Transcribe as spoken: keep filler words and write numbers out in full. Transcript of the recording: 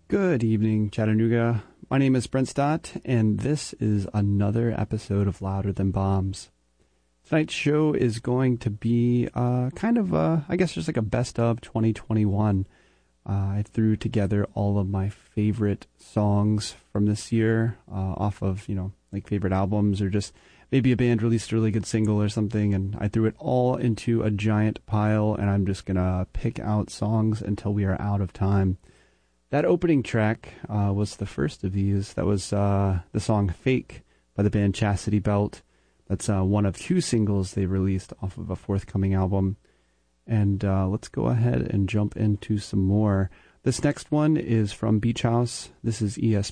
Good evening, Chattanooga. My name is Brent Stott, and this is another episode of Louder Than Bombs. Tonight's show is going to be uh, kind of, uh, I guess, just like a best of twenty twenty-one. Uh, I threw together all of my favorite songs from this year uh, off of, you know, like favorite albums or just maybe a band released a really good single or something, and I threw it all into a giant pile, and I'm just going to pick out songs until we are out of time. That opening track uh, was the first of these. That was uh, the song Fake by the band Chastity Belt. That's uh, one of two singles they released off of a forthcoming album. And uh, let's go ahead and jump into some more. This next one is from Beach House. This is E S